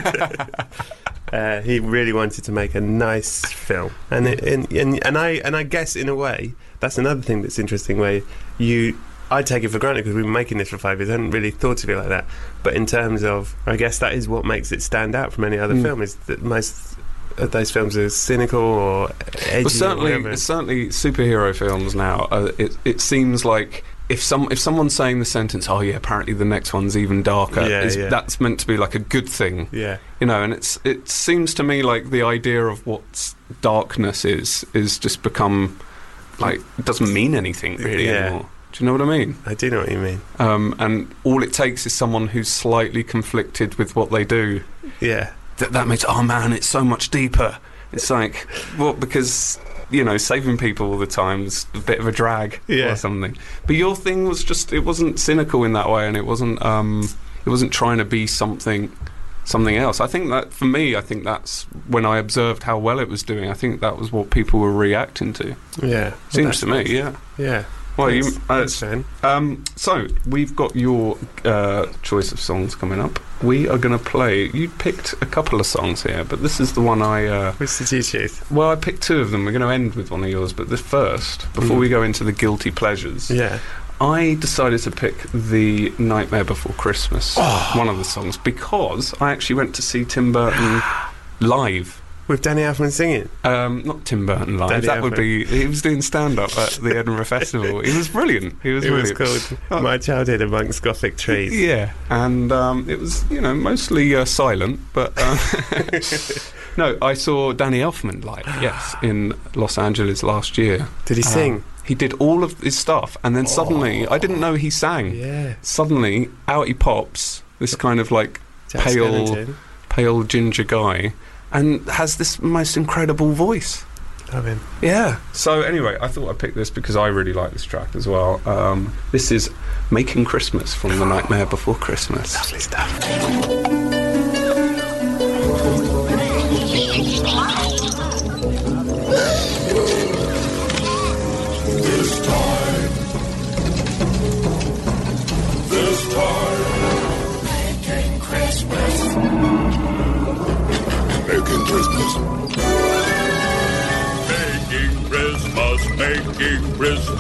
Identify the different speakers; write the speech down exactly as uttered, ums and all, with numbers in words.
Speaker 1: uh, he really wanted to make a nice film, and, it, and and and I and I guess in a way that's another thing that's interesting. Where you, I take it for granted because we've been making this for five years. I hadn't really thought of it like that. But in terms of, I guess that is what makes it stand out from any other mm. film. Is that most of those films are cynical or edgy.
Speaker 2: Well, certainly,
Speaker 1: or
Speaker 2: certainly superhero films now. Uh, it it seems like. If some if someone's saying the sentence, oh yeah, apparently the next one's even darker,
Speaker 1: yeah,
Speaker 2: is,
Speaker 1: yeah.
Speaker 2: that's meant to be like a good thing.
Speaker 1: Yeah.
Speaker 2: You know, and it's it seems to me like the idea of what darkness is is just become like it doesn't mean anything really
Speaker 1: yeah.
Speaker 2: anymore. Do you know what I mean?
Speaker 1: I do know what you mean.
Speaker 2: Um, and all it takes is someone who's slightly conflicted with what they do.
Speaker 1: Yeah.
Speaker 2: That that makes oh man, it's so much deeper. It's like well because. You know, saving people all the time is a bit of a drag
Speaker 1: yeah.
Speaker 2: or something. But your thing was just, it wasn't cynical in that way, and it wasn't, um, it wasn't trying to be something, something else. I think that, for me, I think that's when I observed how well it was doing. I think that was what people were reacting to.
Speaker 1: Yeah,
Speaker 2: seems
Speaker 1: well,
Speaker 2: to me. Yeah,
Speaker 1: yeah.
Speaker 2: Well, you, uh,
Speaker 1: that's fine.
Speaker 2: Um, so we've got your uh, choice of songs coming up. We are going to play. You picked a couple of songs here, but this is the one I. Uh,
Speaker 1: Which did you choose?
Speaker 2: Well, I picked two of them. We're going to end with one of yours, but the first, before mm. we go into the guilty pleasures,
Speaker 1: yeah,
Speaker 2: I decided to pick the Nightmare Before Christmas,
Speaker 1: oh.
Speaker 2: one of the songs, because I actually went to see Tim Burton live.
Speaker 1: With Danny Elfman singing?
Speaker 2: Um, not Tim Burton live.
Speaker 1: Danny
Speaker 2: that
Speaker 1: Elfman.
Speaker 2: would be. He was doing stand-up at the Edinburgh Festival. He was brilliant. He was.
Speaker 1: It
Speaker 2: brilliant.
Speaker 1: was called oh. My Childhood Amongst Gothic Trees.
Speaker 2: Yeah, and um, it was you know mostly uh, silent, but uh, no, I saw Danny Elfman live. Yes, in Los Angeles last year.
Speaker 1: Did he
Speaker 2: um,
Speaker 1: sing?
Speaker 2: He did all of his stuff, and then suddenly,
Speaker 1: oh.
Speaker 2: I didn't know he sang.
Speaker 1: Yeah.
Speaker 2: Suddenly, out he pops. This kind of like
Speaker 1: Jack
Speaker 2: pale,
Speaker 1: Skellington.
Speaker 2: pale ginger guy. And has this most incredible voice.
Speaker 1: Love him.
Speaker 2: Yeah. So anyway, I thought I'd pick this because I really like this track as well. Um, this is Making Christmas from The Nightmare Before Christmas.
Speaker 1: Lovely stuff.
Speaker 3: This time. This time. Making Christmas. Making Christmas. Making Christmas, making Christmas.